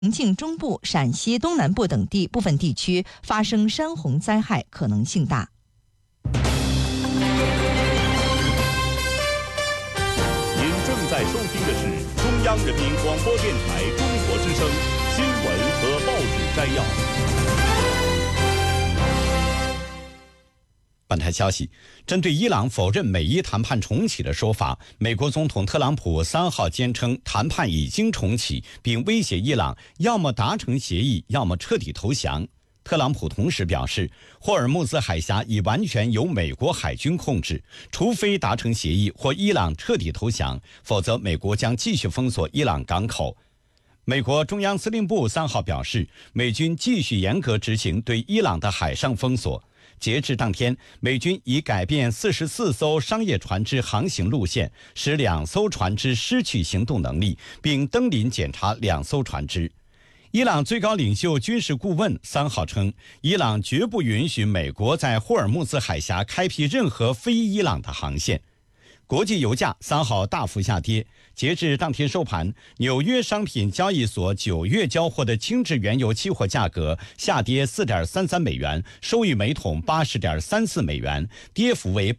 重庆中部、陕西东南部等地部分地区发生山洪灾害可能性大。 您正在收听的是中央人民广播电台中国之声新闻和报纸摘要。 本台消息，针对伊朗否认美伊谈判重启的说法，美国总统特朗普3号坚称谈判已经重启，并威胁伊朗要么达成协议，要么彻底投降。特朗普同时表示，霍尔木兹海峡已完全由美国海军控制，除非达成协议或伊朗彻底投降，否则美国将继续封锁伊朗港口。美国中央司令部3号表示，美军继续严格执行对伊朗的海上封锁。截至当天，美军已改变44艘商业船只航行路线，使2艘船只失去行动能力，并登临检查2艘船只。伊朗最高领袖军事顾问3号称，伊朗绝不允许美国在霍尔木兹海峡开辟任何非伊朗的航线。国际油价3号大幅下跌，截至当天收盘，纽约商品交易所9月交货的轻质原油期货价格下跌 4.33 美元，收于每桶 80.34 美元，跌幅为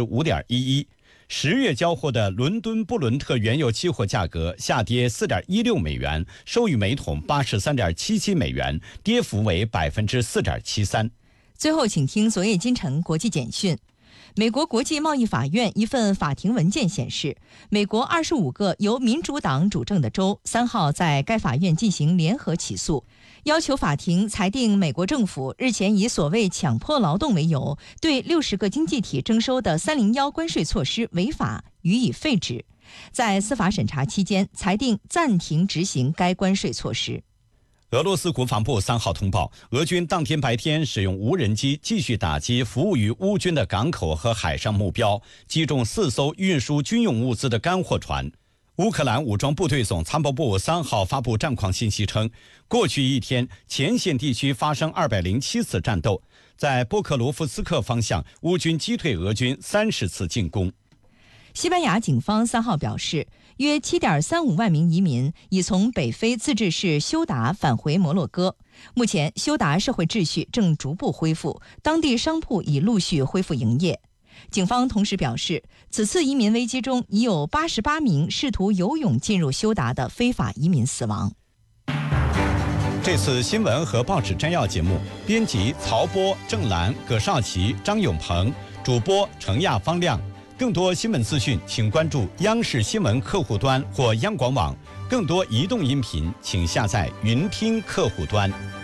5.11%。10月交货的伦敦布伦特原油期货价格下跌 4.16 美元，收于每桶 83.77 美元，跌幅为 4.73%。 最后请听昨夜今晨国际简讯。美国国际贸易法院一份法庭文件显示，美国25个由民主党主政的州3号在该法院进行联合起诉，要求法庭裁定美国政府日前以所谓强迫劳动为由，对60个经济体征收的301关税措施违法，予以废止。在司法审查期间，裁定暂停执行该关税措施。 俄罗斯国防部3号通报，俄军当天白天使用无人机继续打击服务于乌军的港口和海上目标，击中4艘运输军用物资的干货船。乌克兰武装部队总参谋部3号发布战况信息称，过去一天前线地区发生207次战斗，在波克罗夫斯克方向，乌军击退俄军30次进攻。 西班牙警方3号表示，约 7.35 万名移民已从北非自治市休达返回摩洛哥。目前，休达社会秩序正逐步恢复，当地商铺已陆续恢复营业。警方同时表示，此次移民危机中已有88名试图游泳进入休达的非法移民死亡。 这次新闻和报纸摘要节目，编辑曹波、郑兰、葛少奇、张永鹏，主播程亚、方亮。更多新闻资讯，请关注央视新闻客户端或央广网。更多移动音频，请下载云听客户端。